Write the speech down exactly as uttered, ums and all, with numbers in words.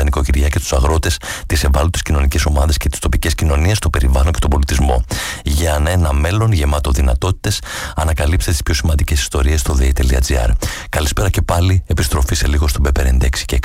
τα νοικοκυριά και τους αγρότες, τις ευάλωτες κοινωνικές ομάδες και τις τοπικές κοινωνίες, το περιβάλλον και τον πολιτισμό. Για ένα μέλλον γεμάτο δυνατότητες, ανακαλύψτε τις πιο σημαντικές ιστορίες στο δε ι τελεία τζι άρ. Καλησπέρα και πάλι, επιστροφή σε λίγο στον πι πενήντα έξι και